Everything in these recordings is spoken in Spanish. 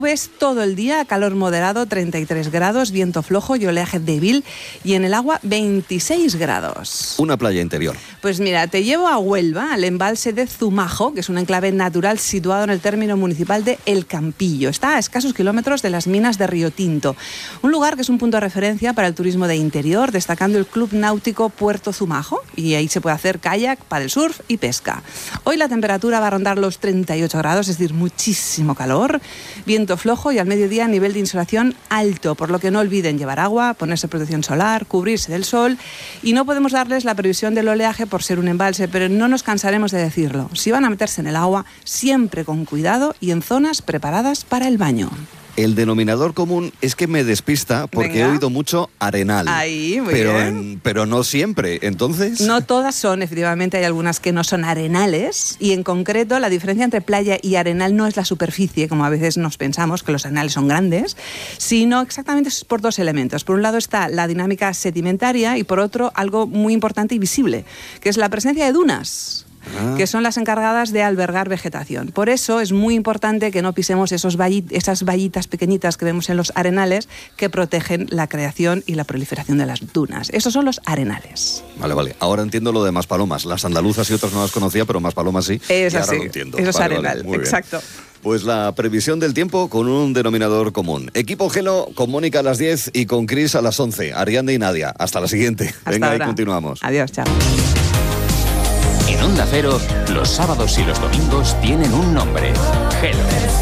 Ves todo el día, calor moderado, 33 grados, viento flojo y oleaje débil, y en el agua 26 grados. Una playa interior. Pues mira, te llevo a Huelva, al embalse de Zumajo, que es un enclave natural situado en el término municipal de El Campillo. Está a escasos kilómetros de las minas de Río Tinto. Un lugar que es un punto de referencia para el turismo de interior, destacando el Club Náutico Puerto Zumajo, y ahí se puede hacer kayak, paddlesurf y pesca. Hoy la temperatura va a rondar los 38 grados, es decir, muchísimo calor, viento flojo y al mediodía nivel de insolación alto, por lo que no olviden llevar agua, ponerse protección solar, cubrirse del sol, y no podemos darles la previsión del oleaje por ser un embalse, pero no nos cansaremos de decirlo. Si van a meterse en el agua, siempre con cuidado y en zonas preparadas para el baño. El denominador común es que me despista porque he oído mucho arenal. Ahí, muy bien. Pero no siempre, entonces... No todas son, efectivamente, hay algunas que no son arenales, y en concreto la diferencia entre playa y arenal no es la superficie, como a veces nos pensamos que los arenales son grandes, sino exactamente por dos elementos. Por un lado está la dinámica sedimentaria y por otro algo muy importante y visible, que es la presencia de dunas, que son las encargadas de albergar vegetación. Por eso es muy importante que no pisemos esas vallitas pequeñitas que vemos en los arenales que protegen la creación y la proliferación de las dunas. Esos son los arenales. Vale. Ahora entiendo lo de Maspalomas. Las andaluzas y otras no las conocía, pero Maspalomas sí. Es así. Ahora lo entiendo. Eso es arenal, exacto. Pues la previsión del tiempo con un denominador común. Equipo Gelo con Mónica a las 10 y con Cris a las 11. Ariadna y Nadia. Hasta la siguiente. Hasta Venga, ahora. y continuamos. Adiós, chao. En Onda Cero, los sábados y los domingos tienen un nombre: Gelo.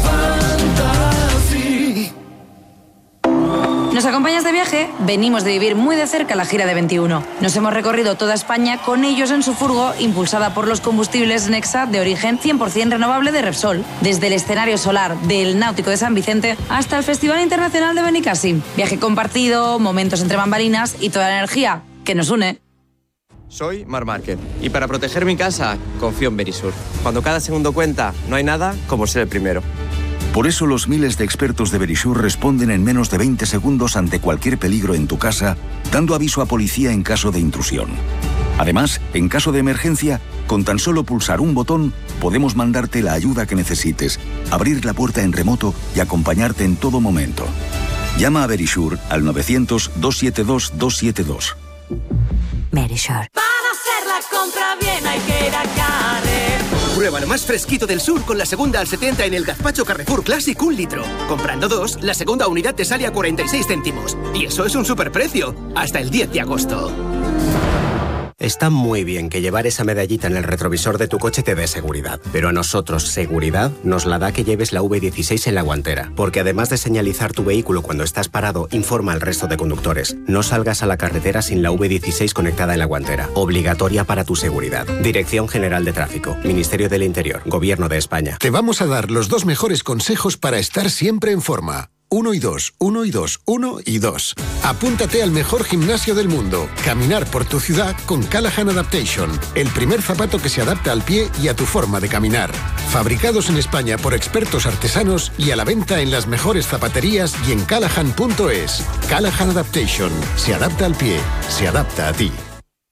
¿Nos acompañas de viaje? Venimos de vivir muy de cerca la gira de 21. Nos hemos recorrido toda España con ellos en su furgo, impulsada por los combustibles Nexa de origen 100% renovable de Repsol. Desde el escenario solar del Náutico de San Vicente hasta el Festival Internacional de Benicàssim. Viaje compartido, momentos entre bambalinas y toda la energía que nos une. Soy Marc Márquez y para proteger mi casa confío en Verisur. Cuando cada segundo cuenta, no hay nada como ser el primero. Por eso los miles de expertos de Verisur responden en menos de 20 segundos ante cualquier peligro en tu casa, dando aviso a policía en caso de intrusión. Además, en caso de emergencia, con tan solo pulsar un botón, podemos mandarte la ayuda que necesites, abrir la puerta en remoto y acompañarte en todo momento. Llama a Verisur al 900-272-272. Verisur. Para hacer la compra bien hay que ir a Carrefour. Prueba lo más fresquito del sur con la segunda al 70 en el gazpacho Carrefour Classic 1 litro. Comprando 2, la segunda unidad te sale a 46 céntimos. Y eso es un superprecio. Hasta el 10 de agosto. Está muy bien que llevar esa medallita en el retrovisor de tu coche te dé seguridad, pero a nosotros seguridad nos la da que lleves la V16 en la guantera, porque además de señalizar tu vehículo cuando estás parado, informa al resto de conductores. No salgas a la carretera sin la V16 conectada en la guantera, obligatoria para tu seguridad. Dirección General de Tráfico, Ministerio del Interior, Gobierno de España. Te vamos a dar los 2 mejores consejos para estar siempre en forma. 1 y 2, 1 y 2, 1 y 2. Apúntate al mejor gimnasio del mundo. Caminar por tu ciudad con Callahan Adaptation. El primer zapato que se adapta al pie y a tu forma de caminar. Fabricados en España por expertos artesanos y a la venta en las mejores zapaterías y en callahan.es. Callahan Adaptation. Se adapta al pie. Se adapta a ti.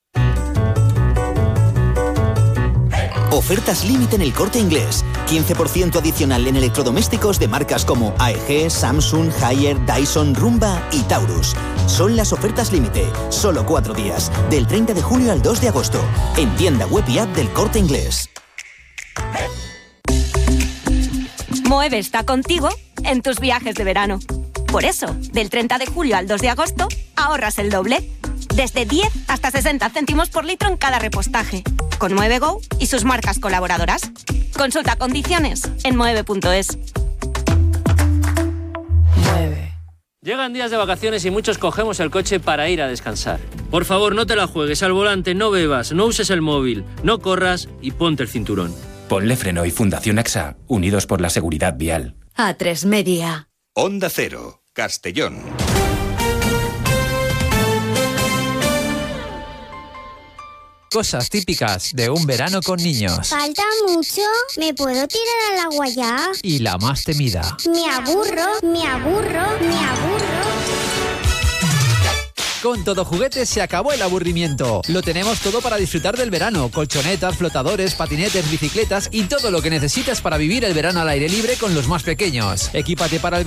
Ofertas límite en El Corte Inglés. 15% adicional en electrodomésticos de marcas como AEG, Samsung, Haier, Dyson, Rumba y Taurus. Son las ofertas límite. Solo 4 días. Del 30 de julio al 2 de agosto. En tienda web y app del Corte Inglés. Moeve está contigo en tus viajes de verano. Por eso, del 30 de julio al 2 de agosto, ahorras el doble. Desde 10 hasta 60 céntimos por litro en cada repostaje. Con Moeve Go y sus marcas colaboradoras. Consulta condiciones en moeve.es. Mueve. Llegan días de vacaciones y muchos cogemos el coche para ir a descansar. Por favor, no te la juegues al volante, no bebas, no uses el móvil, no corras y ponte el cinturón. Ponle Freno y Fundación AXA, unidos por la seguridad vial. A3 Media. Onda Cero, Castellón. Cosas típicas de un verano con niños. ¿Falta mucho? ¿Me puedo tirar al agua ya? Y la más temida. Me aburro, me aburro, me aburro. Con Todo Juguetes se acabó el aburrimiento. Lo tenemos todo para disfrutar del verano. Colchonetas, flotadores, patinetes, bicicletas y todo lo que necesitas para vivir el verano al aire libre con los más pequeños. Equípate para el